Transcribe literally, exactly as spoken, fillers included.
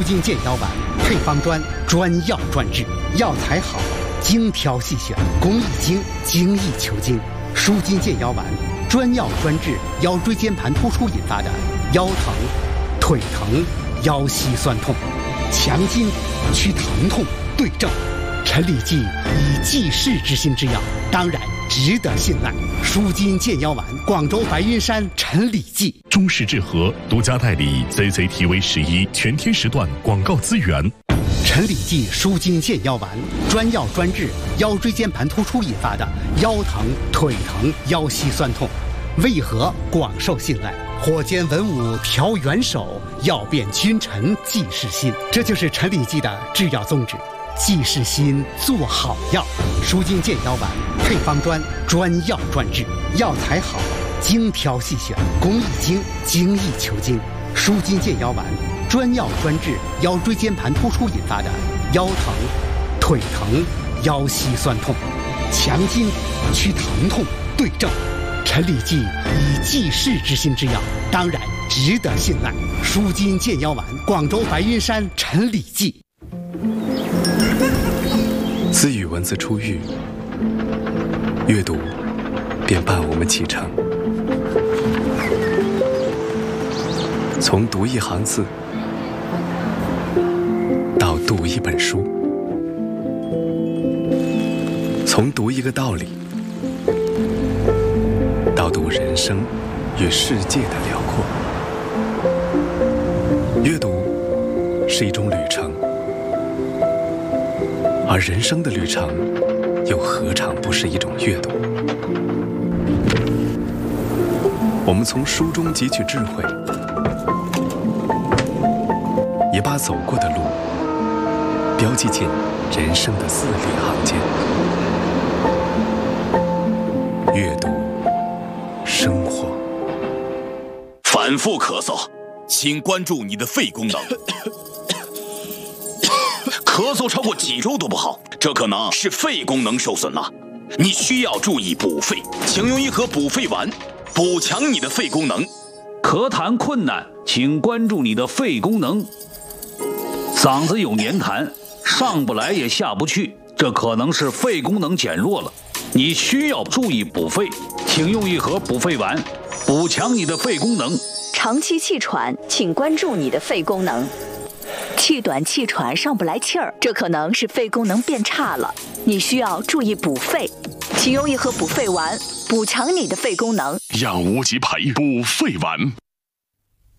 筋健腰丸配方专，专药专治，药材好，精挑细选，工益精，精益求精。舒筋健腰丸专药专治腰椎间盘突出引发的腰疼、腿疼、腰膝酸痛，强筋祛疼痛对症。陈李济以济世之心之药，当然值得信赖。舒筋健腰丸，广州白云山陈李济。 中式治和独家代理 C C T V 十一全天时段广告资源。 陈李济舒筋健腰丸，专药专治腰椎间盘突出引发的腰疼、腿疼、腰膝酸痛，为何广受信赖？火尖文武调元首，药变君臣济世心。这就是陈李济的制药宗旨。济世心，做好药。舒筋健腰丸配方专，专药专治，药材好，精挑细选，工益精，精益求精。舒筋健腰丸专药专治腰椎间盘突出引发的腰疼、腿疼、腰膝酸痛，强筋祛疼痛对症。陈李济以济世之心之药，当然值得信赖。舒筋健腰丸，广州白云山陈李济。 自与文字初遇，阅读便伴我们启程。从读一行字到读一本书，从读一个道理到读人生与世界的辽阔。阅读是一种旅程，而人生的旅程又何尝不是一种阅读？我们从书中汲取智慧，也把走过的路标记进人生的字里行间。阅读生活。 反复咳嗽，请关注你的肺功能。咳嗽超过几周都不好，这可能是肺功能受损了，你需要注意补肺，请用一盒补肺丸，补强你的肺功能。 咳痰困难，请关注你的肺功能。嗓子有黏痰，上不来也下不去，这可能是肺功能减弱了，你需要注意补肺，请用一盒补肺丸，补强你的肺功能。 长期气喘，请关注你的肺功能。气短气喘上不来气儿，这可能是肺功能变差了，你需要注意补肺，请用一盒补肺丸，补强你的肺功能。 养无极培补肺丸。